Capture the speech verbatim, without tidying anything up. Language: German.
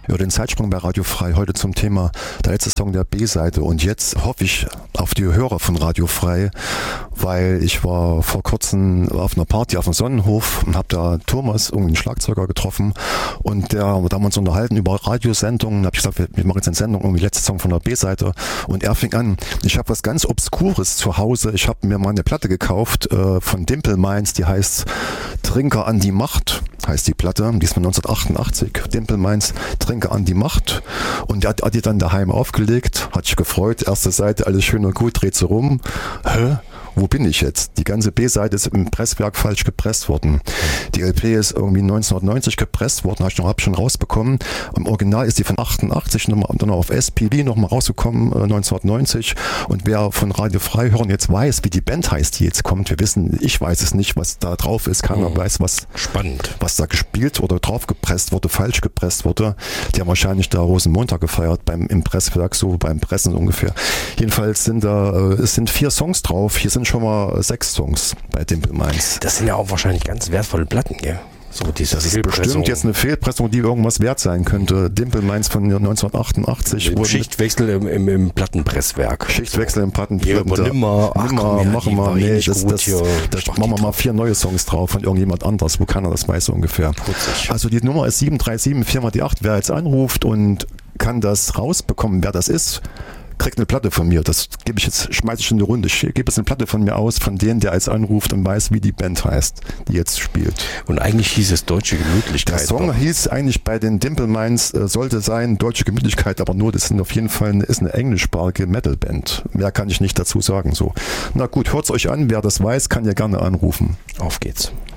Ja, den Zeitsprung bei Radio Frei heute zum Thema der letzte Song der B-Seite. Und jetzt hoffe ich auf die Hörer von Radio Frei, weil ich war vor kurzem auf einer Party auf dem Sonnenhof und habe da Thomas, irgendeinen Schlagzeuger, getroffen. Und der, da haben wir uns unterhalten über Radiosendungen. Da habe ich gesagt, wir, wir machen jetzt eine Sendung, irgendwie letzte Song von der B-Seite. Und er fing an, ich habe was ganz Obskures zu Hause. Ich habe mir mal eine Platte gekauft äh, von Dimple Minds, die heißt Trinker an die Macht, heißt die Platte. Die ist von neunzehnhundertachtundachtzig. Dimple Minds, Trinker an die Macht. Und der hat, hat die dann daheim aufgelegt, hat sich gefreut. Erste Seite, alles schön und gut, dreht sie rum. Hä? Wo bin ich jetzt? Die ganze B-Seite ist im Presswerk falsch gepresst worden. Die L P ist irgendwie neunzehnhundertneunzig gepresst worden, habe ich noch hab schon rausbekommen. Im Original ist die von achtundachtzig und dann auf S P D nochmal rausgekommen, äh, neunzehnhundertneunzig. Und wer von Radio Frei hören jetzt weiß, wie die Band heißt, die jetzt kommt, wir wissen, ich weiß es nicht, was da drauf ist. Keiner mhm. weiß, was, Spannend. was da gespielt oder drauf gepresst wurde, falsch gepresst wurde. Die haben wahrscheinlich da Rosenmontag gefeiert beim, im Presswerk, so beim Pressen so ungefähr. Jedenfalls sind da, äh, es sind vier Songs drauf. Hier sind schon mal sechs Songs bei Dimple Minds. Das sind ja auch wahrscheinlich ganz wertvolle Platten, gell? So diese das ist bestimmt jetzt eine Fehlpressung, die irgendwas wert sein könnte. Dimple Minds von neunzehnhundertachtundachtzig. Schichtwechsel im, im, im Plattenpresswerk. Schichtwechsel im Plattenpresswerk. Ja, nimmer, ach, nimmer komm, ja, machen wir. Nee, das, gut, das, ja, das machen wir mal vier neue Songs drauf von irgendjemand anders, wo keiner das weiß so ungefähr. Putzig. Also die Nummer ist sieben drei sieben vier mal die acht. Wer jetzt anruft und kann das rausbekommen, wer das ist, kriegt eine Platte von mir. Das gebe ich jetzt, schmeiße ich in eine Runde. Ich gebe jetzt eine Platte von mir aus, von denen, der jetzt anruft und weiß, wie die Band heißt, die jetzt spielt. Und eigentlich hieß es Deutsche Gemütlichkeit. Der Song doch. hieß eigentlich bei den Dimple Minds, äh, sollte sein Deutsche Gemütlichkeit, aber nur, das sind auf jeden Fall eine, ist eine englischsprachige Metalband. Mehr kann ich nicht dazu sagen. So. Na gut, hört's euch an. Wer das weiß, kann ja gerne anrufen. Auf geht's.